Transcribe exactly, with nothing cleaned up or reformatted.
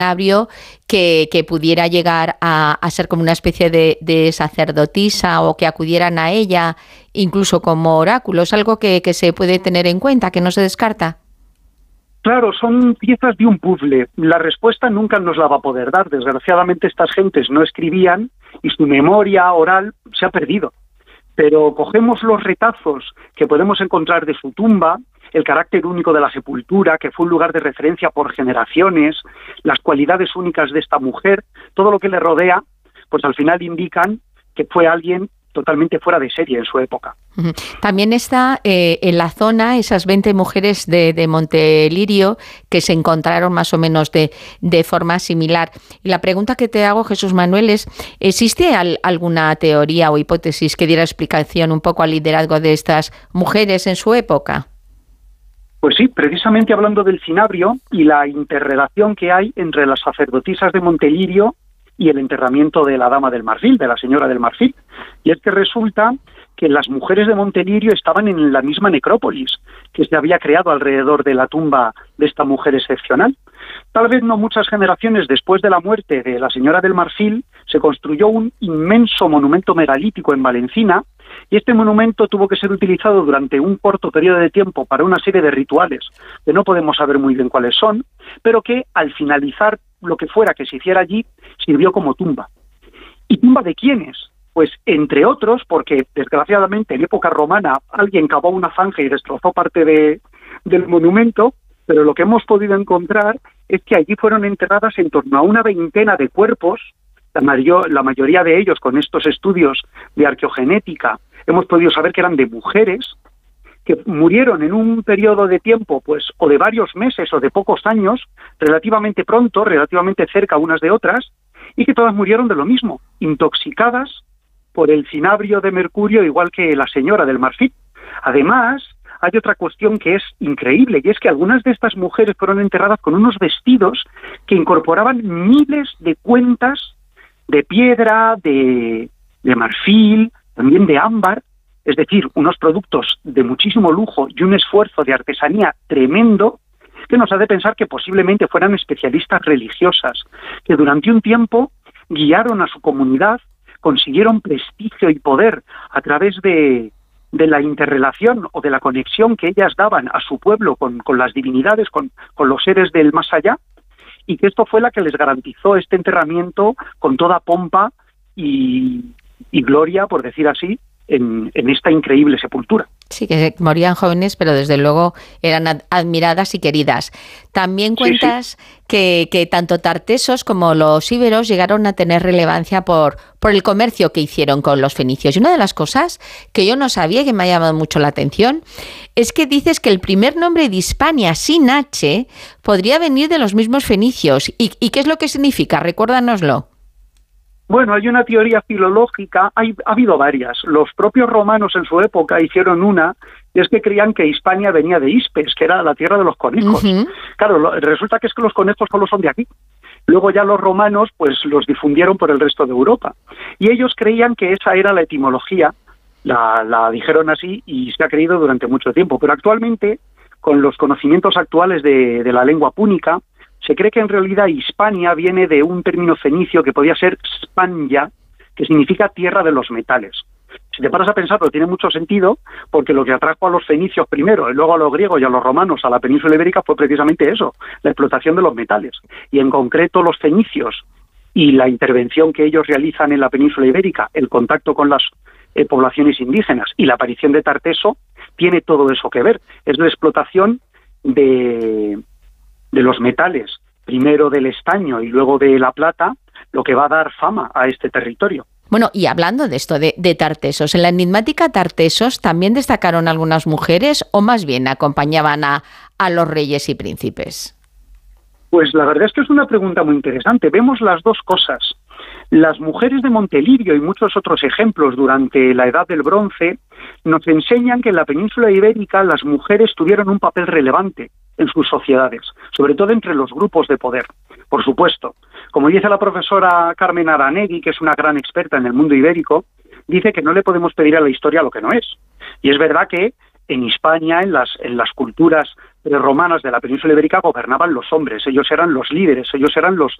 escenario que, que pudiera llegar a, a ser como una especie de, de sacerdotisa o que acudieran a ella incluso como oráculo. ¿Es algo que, que se puede tener en cuenta, que no se descarta? Claro, son piezas de un puzzle. La respuesta nunca nos la va a poder dar. Desgraciadamente estas gentes no escribían y su memoria oral se ha perdido. Pero cogemos los retazos que podemos encontrar de su tumba, el carácter único de la sepultura, que fue un lugar de referencia por generaciones, las cualidades únicas de esta mujer, todo lo que le rodea, pues al final indican que fue alguien totalmente fuera de serie en su época. También está eh, en la zona esas veinte mujeres de, de Montelirio que se encontraron más o menos de, de forma similar. Y la pregunta que te hago, Jesús Manuel, es, ¿existe al, alguna teoría o hipótesis que diera explicación un poco al liderazgo de estas mujeres en su época? Pues sí, precisamente hablando del cinabrio y la interrelación que hay entre las sacerdotisas de Montelirio y el enterramiento de la Dama del Marfil, de la Señora del Marfil. Y es que resulta que las mujeres de Montelirio estaban en la misma necrópolis que se había creado alrededor de la tumba de esta mujer excepcional. Tal vez no muchas generaciones después de la muerte de la Señora del Marfil se construyó un inmenso monumento megalítico en Valencina, y este monumento tuvo que ser utilizado durante un corto periodo de tiempo para una serie de rituales que no podemos saber muy bien cuáles son, pero que al finalizar lo que fuera que se hiciera allí sirvió como tumba. ¿Y tumba de quiénes? Pues entre otros, porque desgraciadamente en época romana alguien cavó una zanja y destrozó parte de, del monumento, pero lo que hemos podido encontrar es que allí fueron enterradas en torno a una veintena de cuerpos, la, mayor, la mayoría de ellos con estos estudios de arqueogenética, hemos podido saber que eran de mujeres que murieron en un periodo de tiempo, pues, o de varios meses o de pocos años, relativamente pronto, relativamente cerca unas de otras, y que todas murieron de lo mismo, intoxicadas por el cinabrio de mercurio, igual que la Señora del Marfil. Además, hay otra cuestión que es increíble, y es que algunas de estas mujeres fueron enterradas con unos vestidos que incorporaban miles de cuentas de piedra, de, de marfil, también de ámbar, es decir, unos productos de muchísimo lujo y un esfuerzo de artesanía tremendo, que nos hace pensar que posiblemente fueran especialistas religiosas, que durante un tiempo guiaron a su comunidad, consiguieron prestigio y poder a través de, de la interrelación o de la conexión que ellas daban a su pueblo con, con las divinidades, con, con los seres del más allá, y que esto fue la que les garantizó este enterramiento con toda pompa y, y gloria, por decir así, en, en esta increíble sepultura. Sí, que morían jóvenes, pero desde luego eran ad- admiradas y queridas. También cuentas sí, sí. Que, que tanto tartesos como los íberos llegaron a tener relevancia por, por el comercio que hicieron con los fenicios. Y una de las cosas que yo no sabía, que me ha llamado mucho la atención, es que dices que el primer nombre de Hispania sin H podría venir de los mismos fenicios. ¿Y, y qué es lo que significa? Recuérdanoslo. Bueno, hay una teoría filológica, hay, ha habido varias. Los propios romanos en su época hicieron una, y es que creían que Hispania venía de Hispes, que era la tierra de los conejos. Uh-huh. Claro, lo, resulta que es que los conejos solo son de aquí. Luego ya los romanos pues los difundieron por el resto de Europa. Y ellos creían que esa era la etimología, la, la dijeron así y se ha creído durante mucho tiempo. Pero actualmente, con los conocimientos actuales de, de la lengua púnica, se cree que en realidad Hispania viene de un término fenicio que podía ser Spanja, que significa tierra de los metales. Si te paras a pensarlo, tiene mucho sentido, porque lo que atrajo a los fenicios primero, y luego a los griegos y a los romanos a la península ibérica fue precisamente eso, la explotación de los metales. Y en concreto los fenicios y la intervención que ellos realizan en la península ibérica, el contacto con las eh, poblaciones indígenas y la aparición de Tarteso, tiene todo eso que ver. Es la explotación de... de los metales, primero del estaño y luego de la plata, lo que va a dar fama a este territorio. Bueno, y hablando de esto, de, de Tartesos, ¿en la enigmática Tartesos también destacaron algunas mujeres o más bien acompañaban a, a los reyes y príncipes? Pues la verdad es que es una pregunta muy interesante. Vemos las dos cosas. Las mujeres de Montelirio y muchos otros ejemplos durante la Edad del Bronce nos enseñan que en la península ibérica las mujeres tuvieron un papel relevante en sus sociedades, sobre todo entre los grupos de poder. Por supuesto, como dice la profesora Carmen Aranegui, que es una gran experta en el mundo ibérico, dice que no le podemos pedir a la historia lo que no es. Y es verdad que en Hispania, en las, en las culturas romanas de la península ibérica, gobernaban los hombres, ellos eran los líderes, ellos eran los,